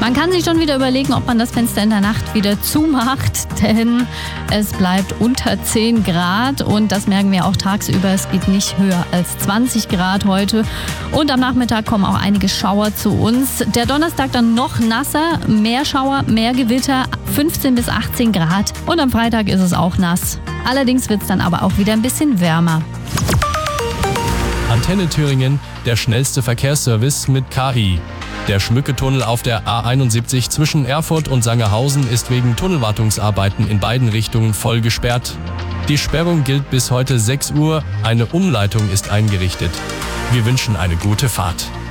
Man kann sich schon wieder überlegen, ob man das Fenster in der Nacht wieder zumacht, denn es bleibt unter 10 Grad und das merken wir auch tagsüber. Es geht nicht höher als 20 Grad heute und am Nachmittag kommen auch einige Schauer zu uns. Der Donnerstag dann noch nasser, mehr Schauer, mehr Gewitter, 15 bis 18 Grad und am Freitag ist es auch nass. Allerdings wird es dann aber auch wieder ein bisschen wärmer. Antenne Thüringen, der schnellste Verkehrsservice mit KI. Der Schmücketunnel auf der A71 zwischen Erfurt und Sangerhausen ist wegen Tunnelwartungsarbeiten in beiden Richtungen voll gesperrt. Die Sperrung gilt bis heute 6 Uhr. Eine Umleitung ist eingerichtet. Wir wünschen eine gute Fahrt.